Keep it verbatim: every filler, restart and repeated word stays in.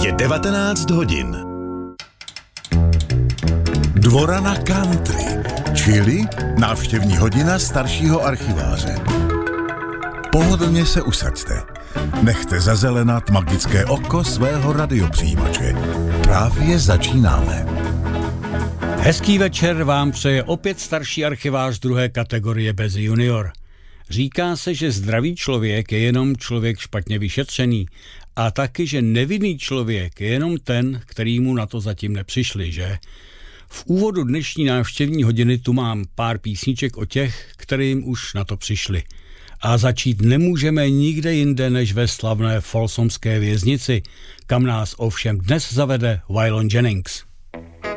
Je devatenáct hodin. Dvorana country, čili návštěvní hodina staršího archiváře. Pohodlně se usaďte. Nechte zazelenat magické oko svého radiopřijímače. Právě začínáme. Hezký večer vám přeje opět starší archivář druhé kategorie bez junior. Říká se, že zdravý člověk je jenom člověk špatně vyšetřený a taky, že nevinný člověk je jenom ten, který mu na to zatím nepřišli, že? V úvodu dnešní návštěvní hodiny tu mám pár písniček o těch, kterým už na to přišli. A začít nemůžeme nikde jinde než ve slavné Folsomské věznici, kam nás ovšem dnes zavede Waylon Jennings.